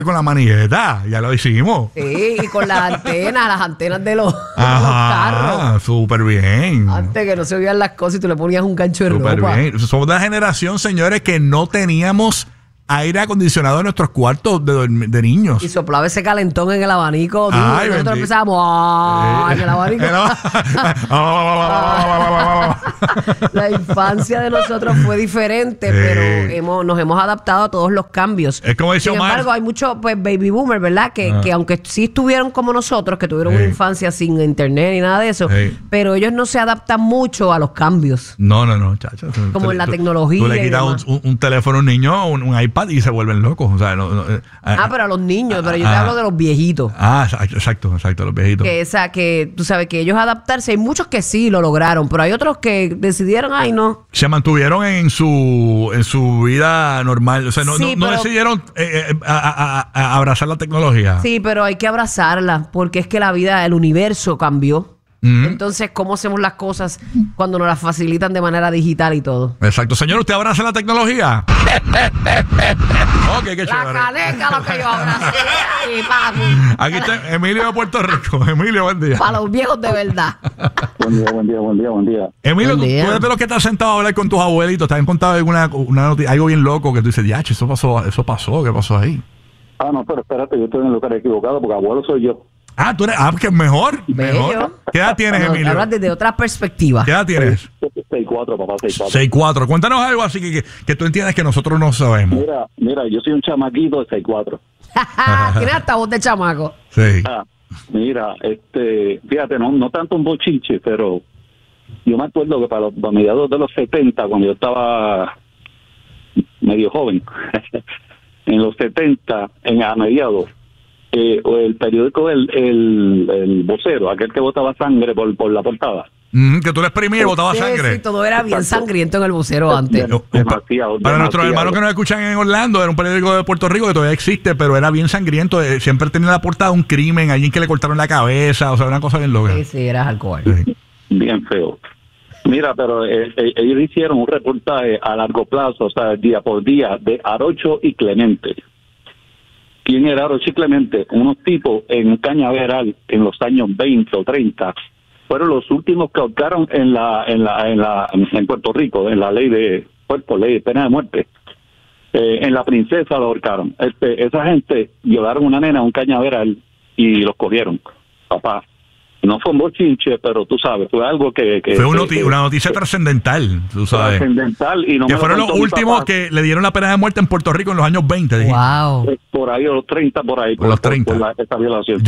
con la manigueta, ya lo hicimos. Sí, y con las antenas de los carros. Ajá, súper bien. Antes que no se oían las cosas y tú le ponías un gancho de Súper ropa. bien. Somos de la generación, señores, que no teníamos aire acondicionado en nuestros cuartos de niños. Y soplaba ese calentón en el abanico. Ay, Nosotros bendito. empezábamos en el abanico. La infancia de nosotros fue diferente, pero nos hemos adaptado a todos los cambios. Es como dice Sin Omar. embargo, hay muchos baby boomers, ¿verdad? Que aunque sí estuvieron como nosotros, que tuvieron una infancia sin internet ni nada de eso, pero ellos no se adaptan mucho a los cambios. No, chacho. Como en la tecnología Tú le y quitas demás. un teléfono a un niño, un iPad y se vuelven locos. O sea, Pero a los niños, pero yo te hablo de los viejitos. Exacto, los viejitos. Que tú sabes que ellos adaptarse, hay muchos que sí lo lograron, pero hay otros que decidieron, ay no. Se mantuvieron en su vida normal. O sea, no decidieron abrazar la tecnología. Sí, pero hay que abrazarla, porque es que la vida, el universo cambió. Entonces, ¿cómo hacemos las cosas cuando nos las facilitan de manera digital y todo? Exacto. Señor, ¿usted abraza la tecnología? Ok, qué La chévere. caneca lo que yo abracé. Ay, papi. Aquí está Emilio de Puerto Rico. Emilio, buen día. Para los viejos de verdad. Buen día. Emilio, Buen día. tú eres de los que estás sentado a hablar con tus abuelitos. ¿Te han contado alguna noticia, algo bien loco que tú dices, ya, eso pasó, ¿qué pasó ahí? No, pero espérate, yo estoy en el lugar equivocado porque abuelo soy yo. Tú eres, que es mejor. Bello. ¿Qué edad tienes, Cuando Emilio? hablas desde otra perspectiva. ¿Qué edad tienes? 6'4", papá, 6'4". 6'4". Cuéntanos algo así que tú entiendas que nosotros no sabemos. Mira, yo soy un chamaquito de 6'4". Tienes hasta voz de chamaco. Sí. Mira, fíjate, no tanto un bochinche, pero yo me acuerdo que para mediados de los 70, cuando yo estaba medio joven, en los 70, a mediados, el periódico el vocero, aquel que botaba sangre por la portada. Que tú le exprimías y botaba sangre. Sí, todo era bien sangriento en el vocero antes. Para nuestros hermanos que nos escuchan en Orlando, era un periódico de Puerto Rico que todavía existe, pero era bien sangriento. Siempre tenía la portada de un crimen, alguien que le cortaron la cabeza, o sea, una cosa bien loca. Sí, era alcohol. Sí. Bien feo. Mira, pero ellos hicieron un reportaje a largo plazo, o sea, día por día, de Arocho y Clemente. ¿Quién era Arocho y Clemente? Unos tipos en Cañaveral en los años 20 o 30 fueron los últimos que ahorcaron en Puerto Rico, en la ley de pena de muerte. En La Princesa lo ahorcaron. Esa gente llevaron una nena a un Cañaveral y los cogieron, papá. No fue un bochinche, pero tú sabes, fue algo que fue una noticia trascendental, tú sabes. Trascendental. Y no que me fueron lo los contó mi últimos papá. que le dieron la pena de muerte en Puerto Rico en los años 20. Wow. Por ahí, a los 30, por ahí. Por los 30. Por esta violación.